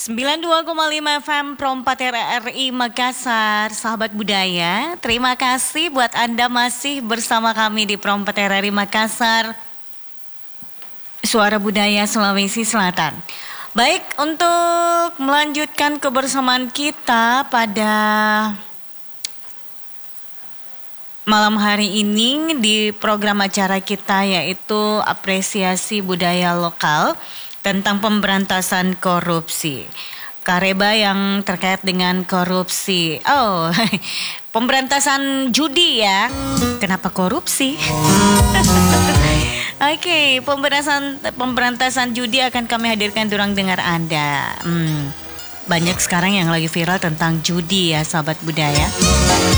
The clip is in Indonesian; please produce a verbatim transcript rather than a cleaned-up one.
sembilan puluh dua koma lima F M Prompat R R I Makassar, sahabat budaya. Terima kasih buat Anda masih bersama kami di Prompat R R I Makassar, Suara Budaya Sulawesi Selatan. Baik, untuk melanjutkan kebersamaan kita pada malam hari ini di program acara kita, yaitu apresiasi budaya lokal tentang pemberantasan korupsi. Kareba yang terkait dengan korupsi. Oh, pemberantasan judi ya. Kenapa korupsi? Oke, okay, pemberantasan pemberantasan judi akan kami hadirkan durang dengar Anda. Hmm, banyak sekarang yang lagi viral tentang judi ya, sahabat budaya.